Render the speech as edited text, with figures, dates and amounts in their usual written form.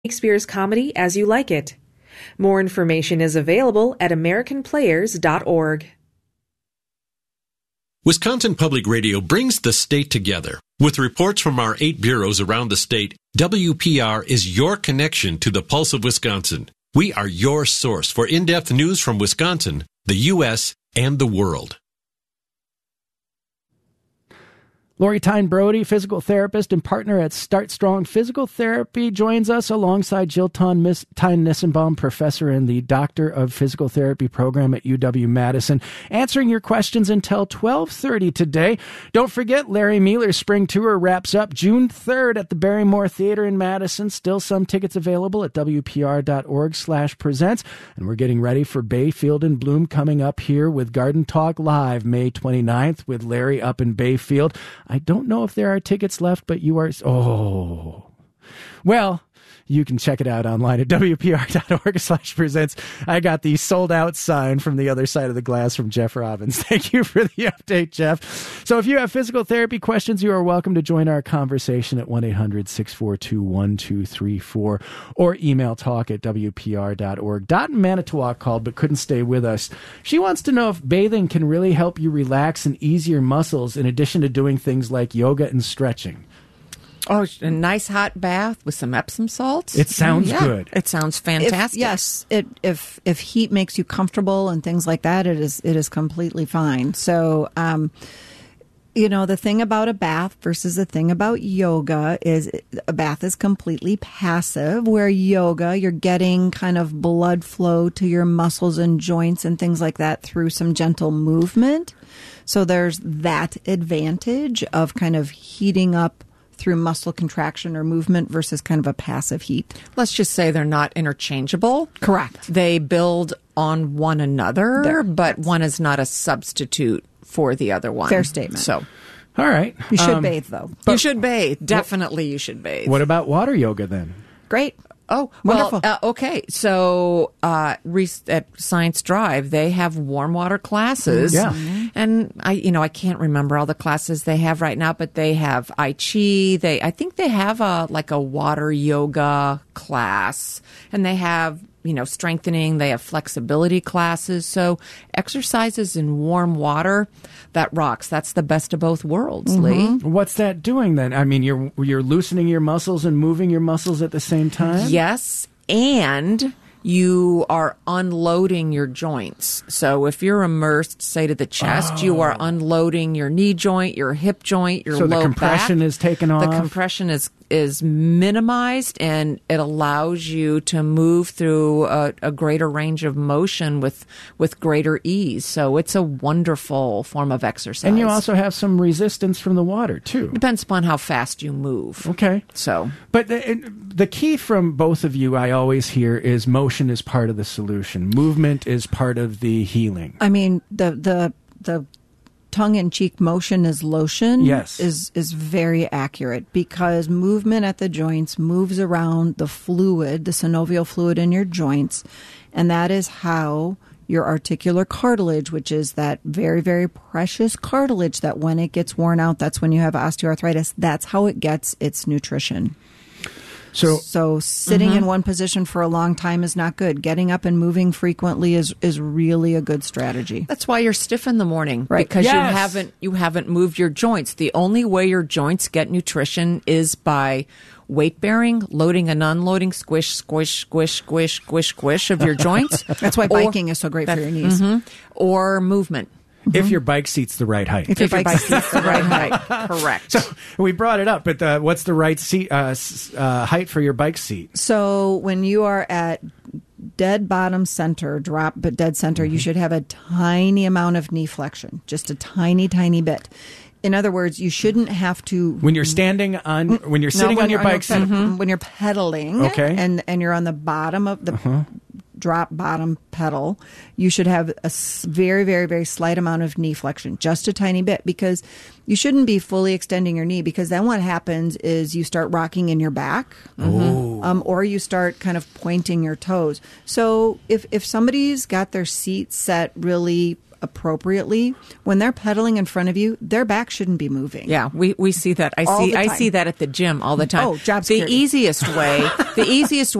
Shakespeare's comedy as you like it. More information is available at americanplayers.org. Wisconsin Public Radio brings the state together. With reports from our 8 bureaus around the state, WPR is your connection to the pulse of Wisconsin. We are your source for in-depth news from Wisconsin, the U.S., and the world. Lori Tyne Brody, physical therapist and partner at Start Strong Physical Therapy, joins us alongside Jill Tyne Nissenbaum, professor in the Doctor of Physical Therapy program at UW-Madison, answering your questions until 12:30 today. Don't forget, Larry Mealer's spring tour wraps up June 3rd at the Barrymore Theater in Madison. Still some tickets available at WPR.org/presents. And we're getting ready for Bayfield and Bloom coming up here with Garden Talk Live May 29th with Larry up in Bayfield. I don't know if there are tickets left, but you are... Oh. Well, you can check it out online at WPR.org/presents. I got the sold out sign from the other side of the glass from Jeff Robbins. Thank you for the update, Jeff. So if you have physical therapy questions, you are welcome to join our conversation at 1-800-642-1234 or email talk@WPR.org. Dot in Manitowoc called but couldn't stay with us. She wants to know if bathing can really help you relax and ease your muscles in addition to doing things like yoga and stretching. Oh, a nice hot bath with some Epsom salts. It sounds good. It sounds fantastic. If heat makes you comfortable and things like that, it is completely fine. So, the thing about a bath versus the thing about yoga is a bath is completely passive, where yoga, you're getting kind of blood flow to your muscles and joints and things like that through some gentle movement. So there's that advantage of kind of heating up through muscle contraction or movement versus kind of a passive heat. Let's just say they're not interchangeable. Correct. They build on one another, but one is not a substitute for the other one. Fair statement. So, all right. You should bathe, though. You should bathe. Definitely you should bathe. What about water yoga then? Great. Oh, well, okay. So at Science Drive, they have warm water classes. Yeah. And I can't remember all the classes they have right now, but they have I Chi. I think they have a water yoga class, and they have, strengthening. They have flexibility classes. So exercises in warm water, that rocks. That's the best of both worlds, Lee. What's that doing then? I mean, you're loosening your muscles and moving your muscles at the same time? Yes, and you are unloading your joints. So if you're immersed, say, to the chest, you are unloading your knee joint, your hip joint, your low back. So the compression is taken off? The compression is minimized, and it allows you to move through a greater range of motion with greater ease. So it's a wonderful form of exercise. And you also have some resistance from the water, too. Depends upon how fast you move. Okay. But the key from both of you, I always hear, is motion is part of the solution. Movement is part of the healing. I mean, the tongue-in-cheek motion is lotion. Yes. is very accurate, because movement at the joints moves around the fluid, the synovial fluid in your joints, and that is how your articular cartilage, which is that very, very precious cartilage that when it gets worn out, that's when you have osteoarthritis. That's how it gets its nutrition. So sitting in one position for a long time is not good. Getting up and moving frequently is really a good strategy. That's why you're stiff in the morning, right? Because you haven't moved your joints. The only way your joints get nutrition is by weight bearing, loading and unloading, squish, squish, squish, squish, squish, squish of your joints. That's why biking is so great for your knees. Or movement. If your bike seat's the right height. If your bike seat's the right height. Correct. So we brought it up, but what's the right seat height for your bike seat? So when you are at dead bottom center, drop but dead center, you should have a tiny amount of knee flexion, just a tiny, tiny bit. In other words, you shouldn't have to... When you're sitting on your bike seat. When you're pedaling, okay, and you're on the bottom of the drop bottom pedal, you should have a very, very, very slight amount of knee flexion, just a tiny bit, because you shouldn't be fully extending your knee, because then what happens is you start rocking in your back, or you start kind of pointing your toes. So if somebody's got their seat set really appropriately, when they're pedaling in front of you, their back shouldn't be moving. Yeah, we see that. I see that at the gym all the time. Oh, job the security. easiest way